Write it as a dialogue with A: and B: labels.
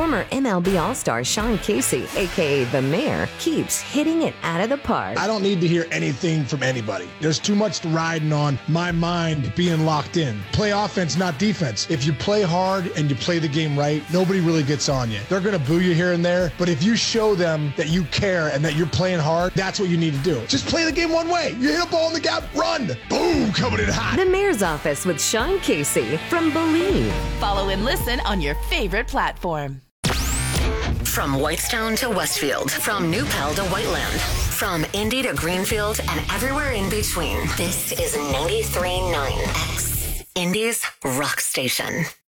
A: Former MLB All-Star Sean Casey, a.k.a. The Mayor, keeps hitting it out of the park.
B: I don't need to hear anything from anybody. There's too much riding on my mind being locked in. Play offense, not defense. If you play hard and you play the game right, nobody really gets on you. They're going to boo you here and there, but if you show them that you care and that you're playing hard, that's what you need to do. Just play the game one way. You hit a ball in the gap, run. Boom, coming in hot.
A: The Mayor's Office with Sean Casey from Believe.
C: Follow and listen on your favorite platform.
D: From Whitestone to Westfield, from New Pell to Whiteland, from Indy to Greenfield and everywhere in between. This is 93.9 X, Indy's rock station.